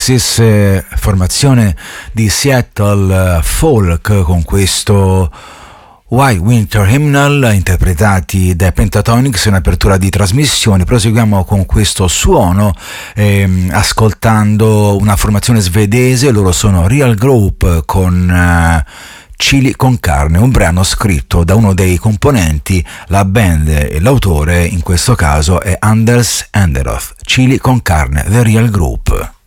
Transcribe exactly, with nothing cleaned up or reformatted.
Oasis, eh, formazione di Seattle, eh, folk, con questo White Winter Hymnal, interpretati dai Pentatonix in apertura di trasmissione. Proseguiamo con questo suono, ehm, ascoltando una formazione svedese. Loro sono Real Group con eh, Chili con carne, un brano scritto da uno dei componenti. La band e l'autore in questo caso è Anders Enderoth. Chili con carne, The Real Group.